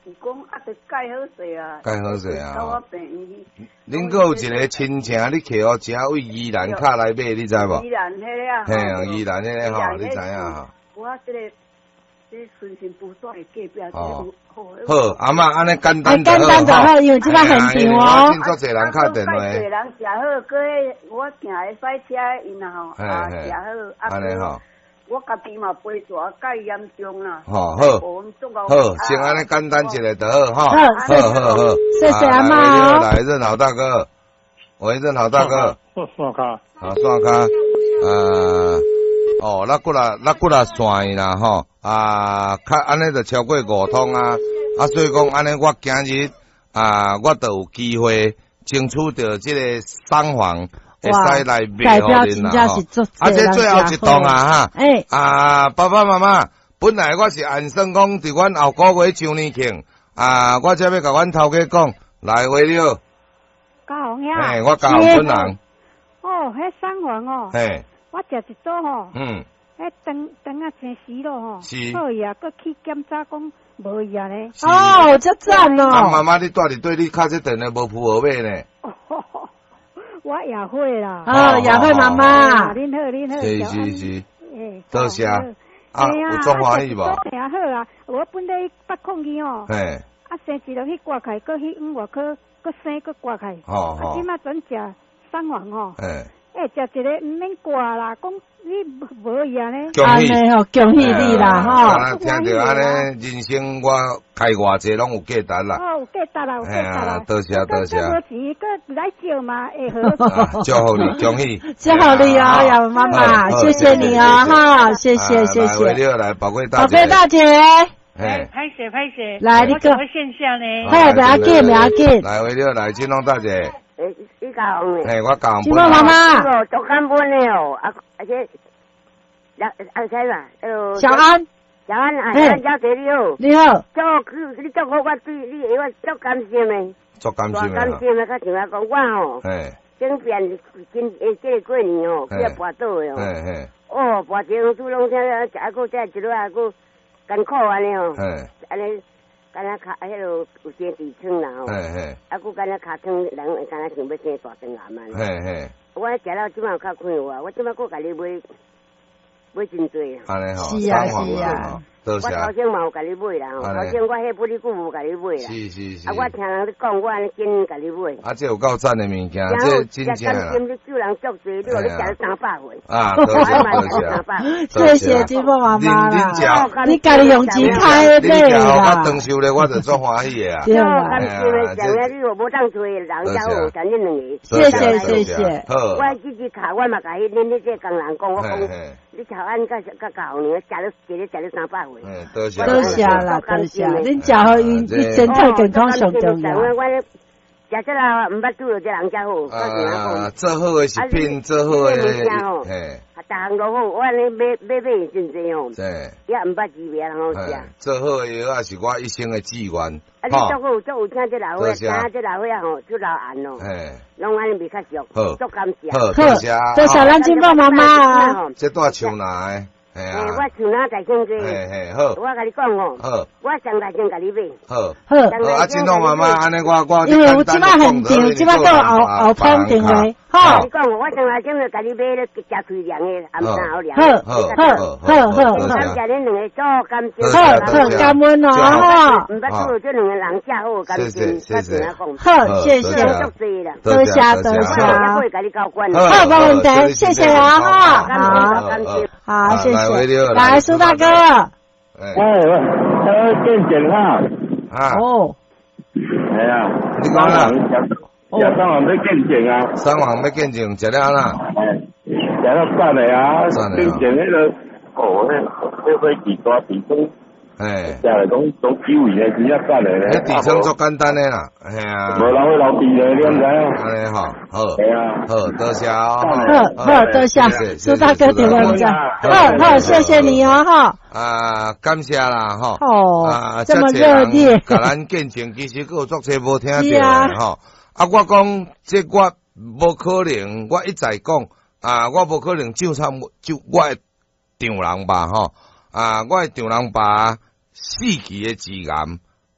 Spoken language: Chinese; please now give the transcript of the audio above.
是讲啊，得改好势啊， 改好势啊。 到我病院去。 恁阁有一个亲戚，你摕互车位宜兰卡来买，你知无？ 宜兰迄个啊。 嘿啊，宜兰迄个吼，你知影吼？ 我这个顺心不爽的隔壁哦。好，阿嬷安尼简单就好。 简单就好，因为即摆现场哦。 真足侪人敲电话。 侪人食好，搁我行的赛车因吼，食好， 安尼吼。 我家己嘛肥大，介严重啦。 好，先安尼简单一个就好哈。好， 谢谢阿妈。 来，任好大哥，喂，任好大哥。 刷卡。 好，刷卡。咱过来算伊啦吼。较安尼就超过5通啊。所以讲安尼，我今日我就有机会争取到这个商房。会使来卖互恁啦吼，这最后一档啊哈，爸爸妈妈，本来我是按算讲伫阮后个月周年庆，我才要甲阮头家讲，来回了， 嘉宏呀， 我嘉宏本人， 迄三环我食一组迄肠啊真死咯吼，好呀，佮去检查讲无呀咧， 这赞哦， 妈妈你住伫对你卡这电的无符合买呢。 我也会啦， 也会妈妈， 恁好， 是，多谢，有足欢喜无？ 也好啦，我本来8控去生一落去挂开，搁去往外科，搁生搁挂开，即马转食三环食一个毋免挂啦，讲你无呀咧， 安尼吼，恭喜你啦吼！ 听着安尼，人生我开偌济拢有价值啦。 有价值啦，有价值啦。 多谢。 无钱，搁来借嘛会好。 祝福你，恭喜！ 祝福你哦，杨妈妈，谢谢你哦哈，谢谢。 来，宝贵大姐。 拍摄。 来，你个线下呢？ 不要紧。 来，为了来，金龙大姐。 你讲的。 我讲。 金龙妈妈。 做干本的哦，而且。 小安， 家姐你好， 你好， 你祝福我对你，我足感谢的， 足感谢的， 较像我讲我整遍这个过年去啊跋倒的跋这主拢听，还佫再一路还佫艰苦安尼安尼敢若卡迄落有些痔疮啦佫敢若骹疮人敢若想要生大肠癌嘛，我食了即摆较快活，我即摆佫家己买真多啊！ 安尼吼， 是啊， 多谢。 我头先嘛有甲你买啦，头先我迄不离久无甲你买啦。 是。 我听人咧讲，我安尼建议甲你买。 这有够赞的物件，这真正啦。 你救人足多，你话你食了300回。 多谢。 谢谢金凤妈妈啦。你家己用钱开的啦。我当收咧，我就足欢喜的啊。 对啊，感谢咧，上个你无当做人家有，咱恁两个。谢谢。 好。我这卡我嘛甲恁这工人讲，我讲你乔安甲教你，食了300回。 多谢啦，多谢。恁食好，伊身体健康上重要。 食这啦，毋捌拄着这人家好。 做好的食品，做好的， 逐项都好，我安尼买真济吼。也毋捌滋味人好食。 做好的药也是我一生的志愿。 你足有听这老伙，听这老伙吼，出老暗咯。拢安尼未较俗，足感谢。 好，多谢。 多谢咱金宝妈妈。 这段唱哪？ 我唱哪大声歌？ 好。 我甲你讲哦，我上大声甲你买。 好。金龙妈妈，安尼我因为有即摆现场，即摆都后方电话。好。 你讲我上大声就甲你买咧，食开凉的，暗餐好凉。 好。 感谢恁两个做感谢。 好，感恩哦，哈。 毋捌做这两个人食好，感谢， 好，谢谢。多谢。 好， 没问题，谢谢啊，哈。好，谢谢。来，苏大哥。 见证哈。系啊。 你讲啦。 三王要见证啊。 三王要见证，食了啦。 食了赞的啊。见证迄个迄飞机大地方。食来讲机会咧，真正赞咧。 迄地方足简单的啦，系啊。 无人会留地咧，你知影？ 安尼好， 系啊， 好，多谢哦。 好，多谢，苏大哥点问讲，好，谢谢你哦，哈。 感谢啦，哈。 这么热烈， 甲咱见证，其实有足侪无听到的，哈。我讲这我无可能，我一再讲，我无可能就我的丈人吧，哈。我的丈人吧。4期的致癌，